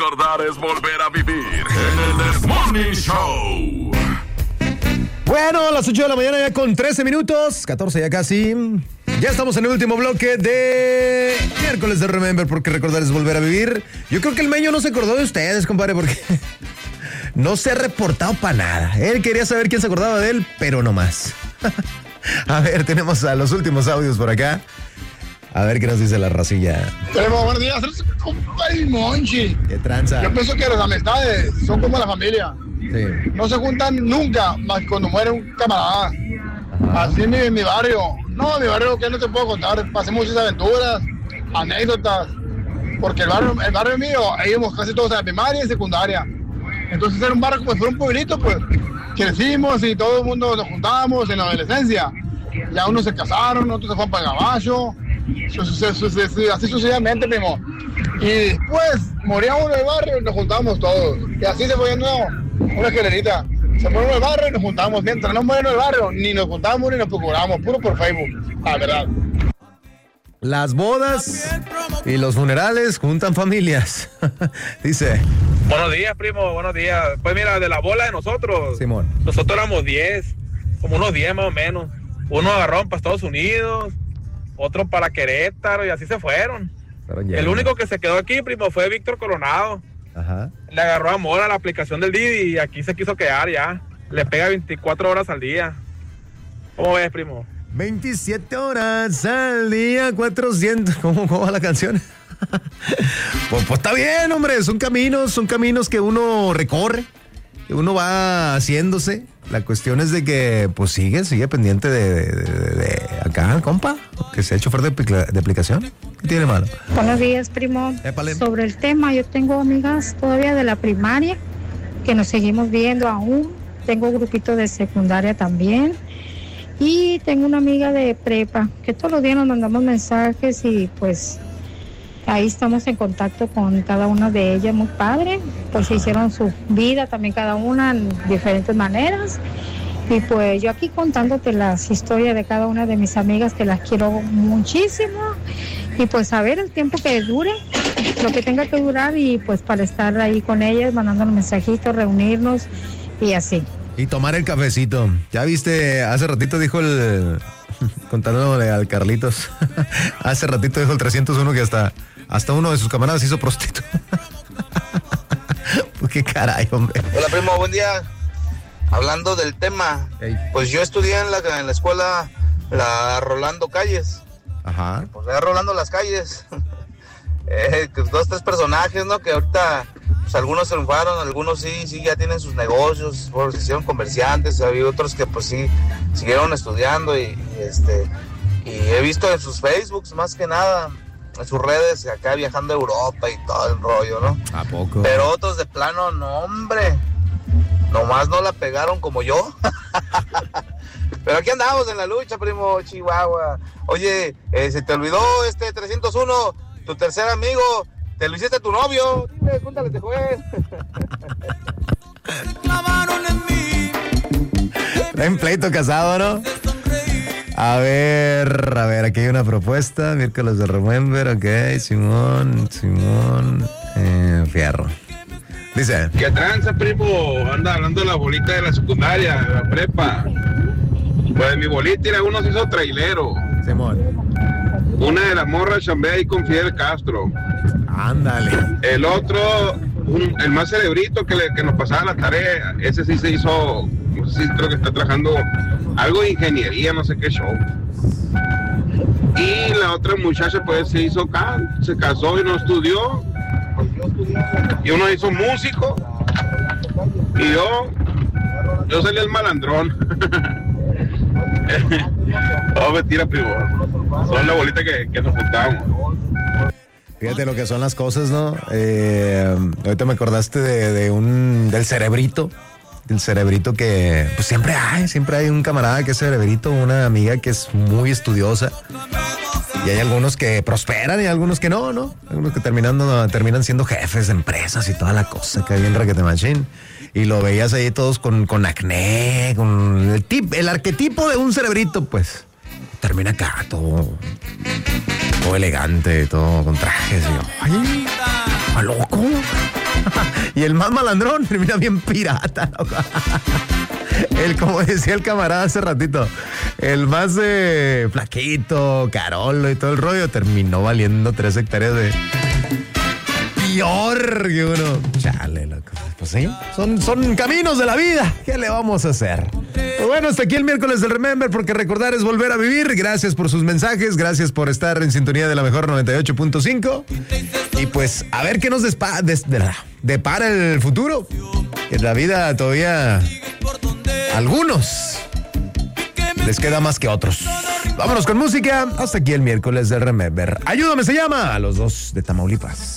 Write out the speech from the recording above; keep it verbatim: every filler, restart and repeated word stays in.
Recordar es volver a vivir en el This Morning Show. Bueno, a las ocho de la mañana ya con trece minutos, catorce ya casi. Ya estamos en el último bloque de miércoles de Remember, porque recordar es volver a vivir. Yo creo que el Meño no se acordó de ustedes, compadre, porque no se ha reportado para nada. Él quería saber quién se acordaba de él, pero no más. A ver, tenemos a los últimos audios por acá. A ver qué nos dice la racilla. Primo, buenos días, compadre Monchi. ¿Qué tranza? Yo pienso que las amistades son como la familia. Sí. No se juntan nunca, más cuando muere un camarada. Ajá. Así en mi, en mi barrio. No, en mi barrio que no te puedo contar. Pasé muchas aventuras, anécdotas. Porque el barrio, el barrio mío, íbamos casi todos a la primaria y secundaria. Entonces era un barrio como si fuera un pueblito, pues crecimos y todo el mundo nos juntábamos en la adolescencia. Ya unos se casaron, otros se fueron para el gabacho. Así sucesivamente, primo. Y después moría uno del barrio y nos juntábamos todos. Y así se fue yendo una escalerita. Se muere uno del barrio y nos juntamos. Mientras no muere uno del barrio, ni nos juntamos ni nos procuramos. Puro por Facebook, la verdad. Las bodas y los funerales juntan familias. Dice. Buenos días, primo, buenos días. Pues mira, de la bola de nosotros. Simón. Nosotros éramos diez, como unos diez más o menos. Uno agarraron para Estados Unidos, otro para Querétaro y así se fueron. El único que se quedó aquí, primo, fue Víctor Coronado. Ajá. Le agarró amor a la aplicación del Didi y aquí se quiso quedar ya. Le pega veinticuatro horas al día. ¿Cómo ves, primo? veintisiete horas al día, cuatrocientos. ¿Cómo, cómo va la canción? pues, pues está bien, hombre. Son caminos, son caminos que uno recorre, que uno va haciéndose. La cuestión es de que, pues sigue, sigue pendiente de, de, de, de acá, compa, que sea chofer de, de aplicación. ¿Qué tiene malo? Buenos días, primo. Épale. Sobre el tema, yo tengo amigas todavía de la primaria que nos seguimos viendo aún. Tengo grupito de secundaria también. Y tengo una amiga de prepa que todos los días nos mandamos mensajes y pues ahí estamos en contacto con cada una de ellas, muy padre, pues se hicieron su vida también cada una en diferentes maneras. Y pues yo aquí contándote las historias de cada una de mis amigas que las quiero muchísimo. Y pues a ver el tiempo que dure, lo que tenga que durar y pues para estar ahí con ellas, mandándonos mensajitos, reunirnos y así. Y tomar el cafecito. Ya viste, hace ratito dijo el... contándole al Carlitos. Hace ratito dijo el trescientos uno que hasta... Hasta uno de sus camaradas hizo prostituto. Pues qué caray, hombre. Hola, primo, buen día. Hablando del tema, hey. Pues yo estudié en la, en la escuela la Rolando Calles. Ajá. Pues era Rolando las Calles. eh, dos, tres personajes, ¿no? Que ahorita, pues algunos se triunfaron, algunos sí, sí, ya tienen sus negocios, pues, se hicieron comerciantes, había otros que pues sí, siguieron estudiando y, y este, y he visto en sus Facebooks más que nada, en sus redes, acá viajando a Europa y todo el rollo, ¿no? ¿A poco? Pero otros de plano, no, hombre, nomás no la pegaron como yo. Pero aquí andamos en la lucha, primo, Chihuahua. Oye, eh, se te olvidó este trescientos uno, tu tercer amigo, te lo hiciste a tu novio. Dile, cuéntale, te fue. En pleito casado, ¿no? A ver, a ver, aquí hay una propuesta. Miércoles de Remember, ok. Simón, Simón, eh, Fierro. Dice. ¿Qué tranza, primo? Anda hablando de la bolita de la secundaria, de la prepa. Pues mi bolita era uno se hizo trailero. Simón. Una de las morras chambea ahí con Fidel Castro. Ándale. El otro, un, el más cerebrito que, le, que nos pasaba la tarea, ese sí se hizo, no sé si creo que está trabajando algo de ingeniería, no sé qué show. Y la otra muchacha pues se hizo acá, se casó y no estudió. Y uno hizo músico. Y yo, yo salí el malandrón. No, mentira, primo. Son la bolita que, que nos juntamos. Fíjate lo que son las cosas, ¿no? Eh, ahorita me acordaste de, de un del cerebrito, del cerebrito que pues siempre hay, siempre hay un camarada que es cerebrito, una amiga que es muy estudiosa. Y hay algunos que prosperan y algunos que no, ¿no? Algunos que terminan, no, terminan siendo jefes de empresas y toda la cosa, que hay bien raquete machín. Y lo veías ahí todos con, con acné, con el tip, el arquetipo de un cerebrito, pues. Termina acá todo, todo elegante, todo con trajes. Y yo, ay, ¿a loco? Y el más malandrón termina bien pirata, ¿no? El, como decía el camarada hace ratito, el más eh, flaquito, carolo y todo el rollo, terminó valiendo tres hectáreas de peor que uno. Chale, loco. Pues sí, son, son caminos de la vida. ¿Qué le vamos a hacer? Pues bueno, hasta aquí el miércoles del Remember, porque recordar es volver a vivir. Gracias por sus mensajes, gracias por estar en sintonía de la mejor noventa y ocho punto cinco. Y pues a ver qué nos despa, des, depara el futuro. Que la vida todavía, algunos les queda más que otros. Vámonos con música. Hasta aquí el miércoles del Remember. Ayúdame se llama a los dos de Tamaulipas.